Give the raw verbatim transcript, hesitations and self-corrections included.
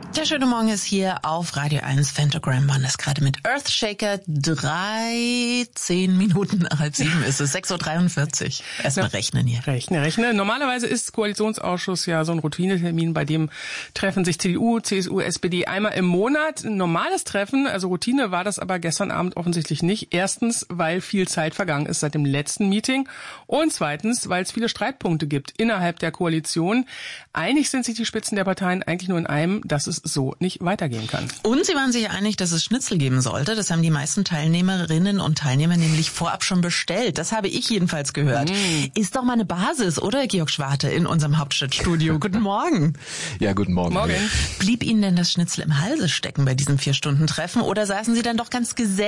Der schöne Morgen ist hier auf Radio eins. Phantogram Mann ist gerade mit Earthshaker dreizehn Minuten nach halb sieben ist es. sechs Uhr dreiundvierzig. Erstmal ja, rechnen hier. Rechne, rechne. Normalerweise ist Koalitionsausschuss ja so ein Routinetermin, bei dem treffen sich C D U, C S U, S P D einmal im Monat. Ein normales Treffen, also Routine war das aber gestern Abend offensichtlich nicht. Erstens, weil viel Zeit vergangen ist seit dem letzten Meeting. Und zweitens, weil es viele Streitpunkte gibt innerhalb der Koalition. Einig sind sich die Spitzen der Parteien eigentlich nur in einem, dass es so nicht weitergehen kann. Und sie waren sich einig, dass es Schnitzel geben sollte. Das haben die meisten Teilnehmerinnen und Teilnehmer nämlich vorab schon bestellt. Das habe ich jedenfalls gehört. Mm. Ist doch mal eine Basis, oder, Georg Schwarte, in unserem Hauptstadtstudio? Guten Morgen. Ja, guten Morgen. Morgen. Blieb Ihnen denn das Schnitzel im Halse stecken bei diesem Vier-Stunden-Treffen oder saßen Sie dann doch ganz gesellig